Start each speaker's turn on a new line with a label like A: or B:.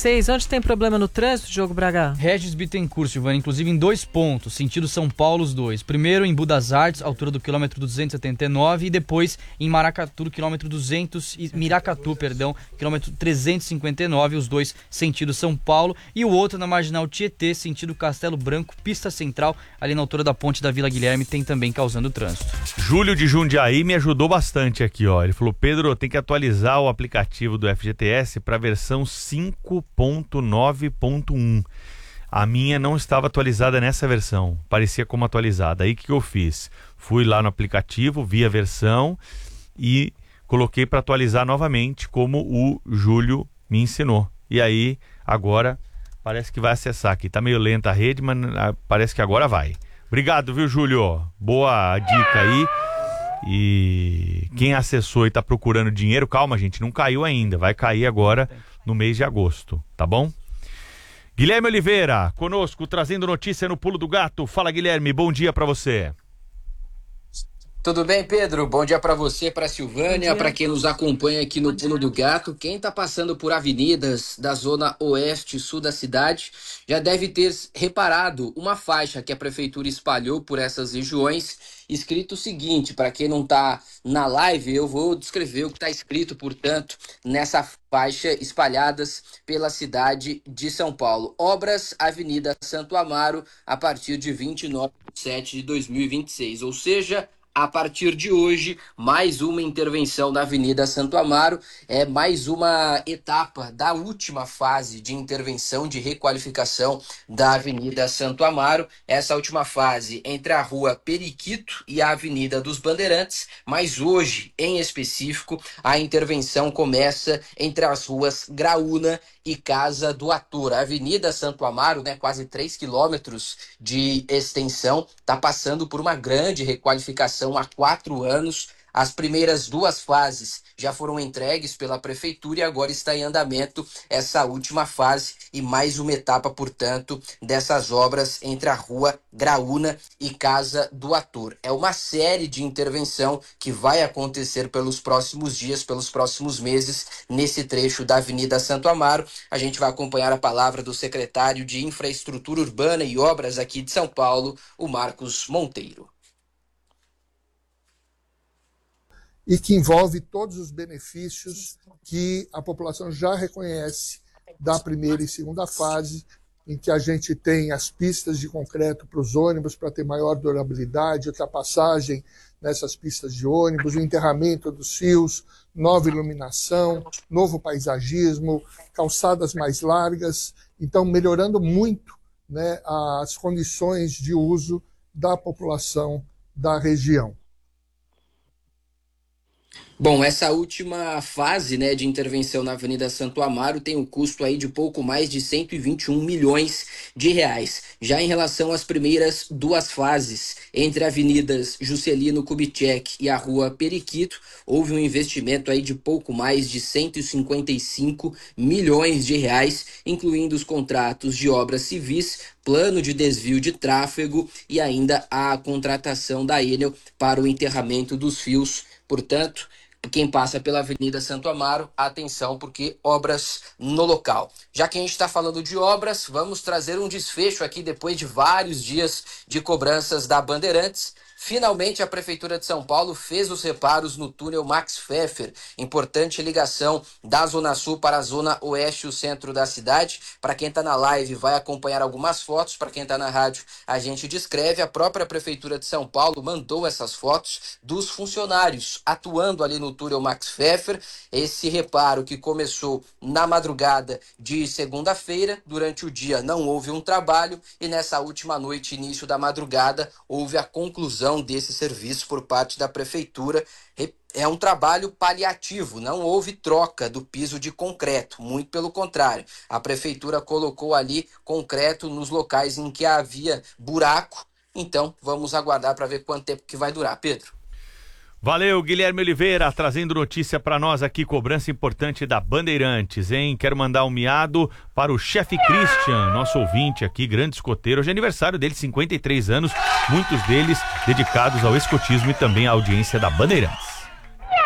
A: 26. Onde tem problema no trânsito, Diogo Braga?
B: Regis Bittencourt, Silvana, inclusive em 2 pontos, sentido São Paulo os dois. Primeiro em Budas Artes, altura do quilômetro 279, e depois em Maracatu, quilômetro 200, Miracatu, quilômetro 359, os dois sentido São Paulo. E o outro na Marginal Tietê, sentido Castelo Branco, pista central, ali na altura da ponte da Vila Guilherme, tem também causando trânsito.
C: Júlio de Jundiaí me ajudou bastante aqui, ó. Ele falou: Pedro, tem que atualizar o aplicativo do FGTS para a versão 5.9.1. A minha não estava atualizada nessa versão, parecia como atualizada. Aí o que eu fiz? Fui lá no aplicativo, vi a versão e coloquei para atualizar novamente, como o Júlio me ensinou. E aí, agora, parece que vai acessar aqui. Tá meio lenta a rede, mas parece que agora vai. Obrigado, viu, Júlio? Boa dica aí. E quem acessou e tá procurando dinheiro, calma, gente, não caiu ainda. Vai cair agora no mês de agosto, tá bom? Guilherme Oliveira, conosco, trazendo notícia no Pulo do Gato. Fala, Guilherme, bom dia pra você.
D: Tudo bem, Pedro? Bom dia para você, para Silvânia, para quem nos acompanha aqui no Pulo do Gato. Quem está passando por avenidas da zona oeste e sul da cidade já deve ter reparado uma faixa que a prefeitura espalhou por essas regiões, escrito o seguinte: para quem não está na live, eu vou descrever o que está escrito, portanto, nessa faixa espalhadas pela cidade de São Paulo. Obras, Avenida Santo Amaro, a partir de 29/7/2026, ou seja, a partir de hoje, mais uma intervenção da Avenida Santo Amaro, é mais uma etapa da última fase de intervenção, de requalificação da Avenida Santo Amaro. Essa última fase entre a Rua Periquito e a Avenida dos Bandeirantes, mas hoje, em específico, a intervenção começa entre as ruas Graúna e Casa do Ator. A Avenida Santo Amaro, quase 3 quilômetros de extensão, está passando por uma grande requalificação há 4 anos. As primeiras 2 fases já foram entregues pela prefeitura e agora está em andamento essa última fase e mais uma etapa, portanto, dessas obras entre a Rua Graúna e Casa do Ator. É uma série de intervenção que vai acontecer pelos próximos dias, pelos próximos meses, nesse trecho da Avenida Santo Amaro. A gente vai acompanhar a palavra do secretário de Infraestrutura Urbana e Obras aqui de São Paulo, o Marcos Monteiro.
E: E que envolve todos os benefícios que a população já reconhece da primeira e segunda fase, em que a gente tem as pistas de concreto para os ônibus para ter maior durabilidade, ultrapassagem nessas pistas de ônibus, o enterramento dos fios, nova iluminação, novo paisagismo, calçadas mais largas, então melhorando muito, as condições de uso da população da região.
D: Bom, essa última fase de intervenção na Avenida Santo Amaro tem um custo aí de pouco mais de 121 milhões de reais. Já em relação às primeiras 2 fases, entre avenidas Juscelino Kubitschek e a Rua Periquito, houve um investimento aí de pouco mais de 155 milhões de reais, incluindo os contratos de obras civis, plano de desvio de tráfego e ainda a contratação da Enel para o enterramento dos fios. Portanto, quem passa pela Avenida Santo Amaro, atenção, porque obras no local. Já que a gente está falando de obras, vamos trazer um desfecho aqui depois de vários dias de cobranças da Bandeirantes. Finalmente, a Prefeitura de São Paulo fez os reparos no túnel Max Pfeffer, importante ligação da Zona Sul para a Zona Oeste e o centro da cidade. Para quem está na live, vai acompanhar algumas fotos. Para quem está na rádio, a gente descreve. A própria Prefeitura de São Paulo mandou essas fotos dos funcionários atuando ali no túnel Max Pfeffer. Esse reparo que começou na madrugada de segunda-feira. Durante o dia não houve um trabalho e nessa última noite, início da madrugada, houve a conclusão desse serviço por parte da prefeitura. É um trabalho paliativo, não houve troca do piso de concreto, muito pelo contrário. A prefeitura colocou ali concreto nos locais em que havia buraco. Então, vamos aguardar para ver quanto tempo que vai durar. Pedro.
C: Valeu, Guilherme Oliveira, trazendo notícia para nós aqui, cobrança importante da Bandeirantes, hein? Quero mandar um miado para o chefe Christian, nosso ouvinte aqui, grande escoteiro. Hoje é aniversário dele, 53 anos, muitos deles dedicados ao escotismo e também à audiência da Bandeirantes.